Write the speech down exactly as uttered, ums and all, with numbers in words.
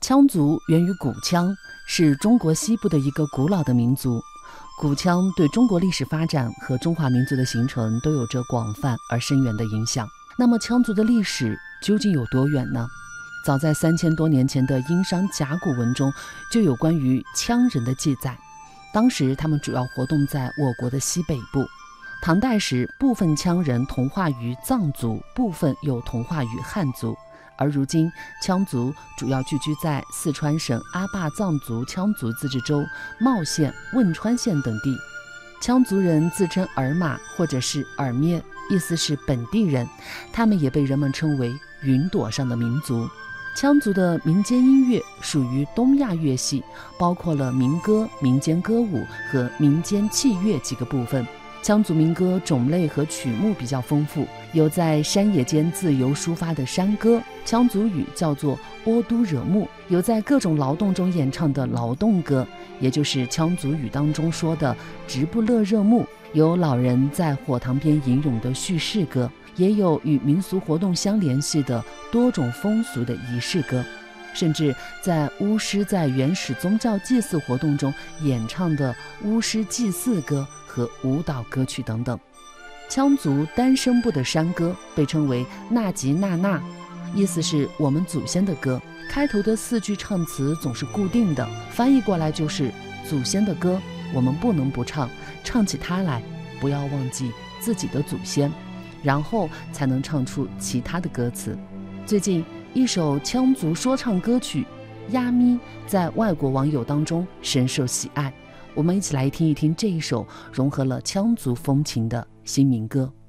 羌族源于古羌，是中国西部的一个古老的民族。古羌对中国历史发展和中华民族的形成都有着广泛而深远的影响。那么羌族的历史究竟有多远呢？早在三千多年前的殷商甲骨文中就有关于羌人的记载，当时他们主要活动在我国的西北部。唐代时，部分羌人同化于藏族，部分又同化于汉族，而如今羌族主要聚居在四川省阿坝藏族羌族自治州茂县、汶川县等地。羌族人自称尔玛或者是尔咩，意思是本地人，他们也被人们称为云朵上的民族。羌族的民间音乐属于东亚乐系，包括了民歌、民间歌舞和民间器乐几个部分。羌族民歌种类和曲目比较丰富，有在山野间自由抒发的山歌，羌族语叫做阿都惹木；有在各种劳动中演唱的劳动歌，也就是羌族语当中说的直布勒热木；有老人在火塘边吟咏的叙事歌，也有与民俗活动相联系的多种风俗的仪式歌，甚至在巫师在原始宗教祭祀活动中演唱的巫师祭祀歌和舞蹈歌曲等等。羌族单声部的山歌被称为纳吉纳纳，意思是我们祖先的歌，开头的四句唱词总是固定的，翻译过来就是祖先的歌我们不能不唱，唱起它来不要忘记自己的祖先，然后才能唱出其他的歌词。最近一首羌族说唱歌曲《呀咪》在外国网友当中深受喜爱，我们一起来听一听这一首融合了羌族风情的新民歌。